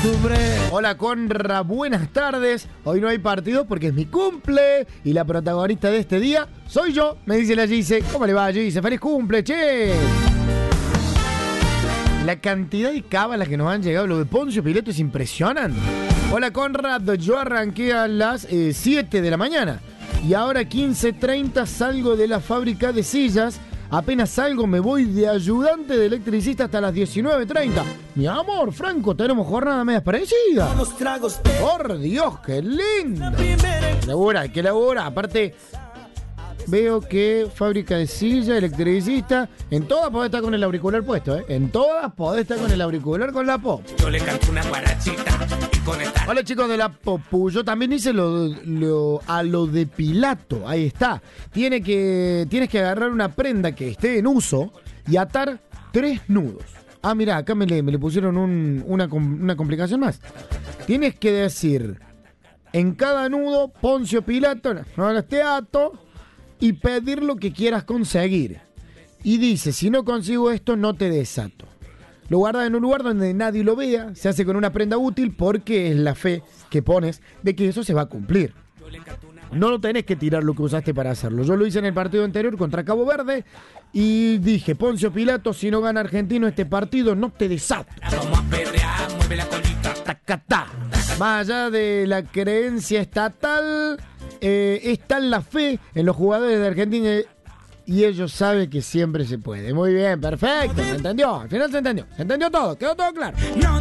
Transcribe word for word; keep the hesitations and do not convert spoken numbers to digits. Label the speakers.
Speaker 1: Hola Conra, buenas tardes. Hoy no hay partido porque es mi cumple y la protagonista de este día soy yo, me dice la Gise. ¿Cómo le va, Gise? ¡Feliz cumple, che! La cantidad de cábalas que nos han llegado, lo de Poncio Pilato es impresionante. Hola Conrad, yo arranqué a las eh, siete de la mañana y ahora quince treinta salgo de la fábrica de sillas. Apenas salgo me voy de ayudante de electricista hasta las diecinueve treinta. Mi amor, Franco, tenemos jornada media parecida. Por Dios, qué lindo. Que labura, que labura. Aparte, veo que fábrica de silla, electricista, en todas podés estar con el auricular puesto, ¿eh? En todas podés estar con el auricular con la pop.
Speaker 2: Yo le canto una guarachita y con esta...
Speaker 1: Hola chicos de la Popu, yo también hice lo, lo, a lo de Pilato, ahí está. Tiene que, tienes que agarrar una prenda que esté en uso y atar tres nudos. Ah, mirá, acá me le, me le pusieron un, una, una complicación más. Tienes que decir, en cada nudo, Poncio Pilato, no te ato, y pedir lo que quieras conseguir. Y dice, si no consigo esto, no te desato. Lo guardas en un lugar donde nadie lo vea, se hace con una prenda útil porque es la fe que pones de que eso se va a cumplir. No lo tenés que tirar lo que usaste para hacerlo. Yo lo hice en el partido anterior contra Cabo Verde y dije, Poncio Pilato, si no gana Argentino este partido, no te desato.
Speaker 2: Vamos a perrear, mueve la colita.
Speaker 1: Tacatá. Más allá de la creencia estatal, eh, está la fe en los jugadores de Argentina y ellos saben que siempre se puede. Muy bien, perfecto, se entendió, al final se entendió, se entendió todo, quedó todo claro.